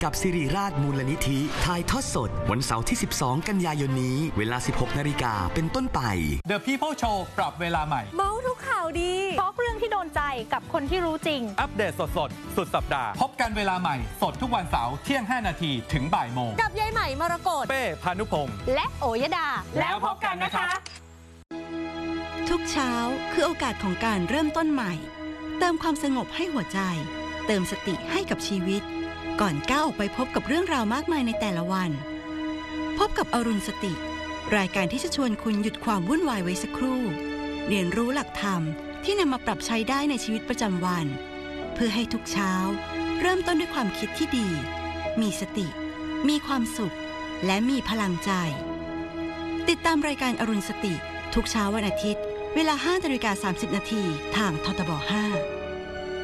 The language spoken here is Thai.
กับสิริราชมูลนิธิถ่ายทอดสดวันเสาร์ที่ 12 กันยายนนี้เวลา 16 นาฬิกาเป็นต้นไป The People Show ปรับเวลาใหม่เมาทุกข่าวดีทอล์กเรื่องที่โดนใจกับคนที่รู้จริงอัปเดตสดสุดสัปดาห์พบกันเวลาใหม่สดทุกวันเสาร์เที่ยง 5 นาทีถึงบ่ายโมงกับยายใหม่มรกตเป้พานุพงษ์และโอยดาแล้วพบกันนะคะทุกเช้าคือโอกาสของการเริ่มต้นใหม่เติมความสงบให้หัวใจเติมสติให้กับชีวิตก่อนก้าวออกไปพบกับเรื่องราวมากมายในแต่ละวันพบกับอรุณสติรายการที่จะชวนคุณหยุดความวุ่นวายไว้สักครู่เรียนรู้หลักธรรมที่นำมาปรับใช้ได้ในชีวิตประจำวันเพื่อให้ทุกเช้าเริ่มต้นด้วยความคิดที่ดีมีสติมีความสุขและมีพลังใจติดตามรายการอรุณสติทุกเช้าวันอาทิตย์เวลา 5:30 น.ทางททบ 5